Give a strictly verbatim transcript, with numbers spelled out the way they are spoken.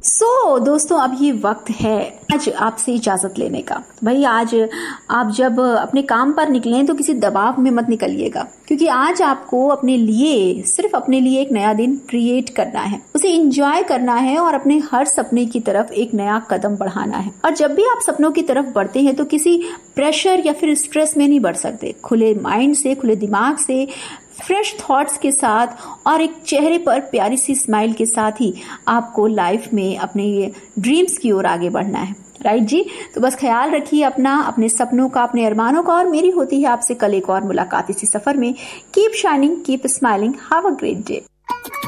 सो so, दोस्तों अब ये वक्त है आज आपसे इजाजत लेने का। भाई आज आप जब अपने काम पर निकलें तो किसी दबाव में मत निकलिएगा, क्योंकि आज आपको अपने लिए सिर्फ अपने लिए एक नया दिन क्रिएट करना है, उसे एंजॉय करना है और अपने हर सपने की तरफ एक नया कदम बढ़ाना है। और जब भी आप सपनों की तरफ बढ़ते हैं तो किसी प्रेशर या फिर स्ट्रेस में नहीं बढ़ सकते। खुले माइंड से, खुले दिमाग से, फ्रेश थॉट्स के साथ और एक चेहरे पर प्यारी सी स्माइल के साथ ही आपको लाइफ में अपने ड्रीम्स की ओर आगे बढ़ना है। राइट जी। तो बस ख्याल रखिए अपना, अपने सपनों का, अपने अरमानों का। और मेरी होती है आपसे कल एक और मुलाकात इसी सफर में। Keep shining, keep smiling, have a great day.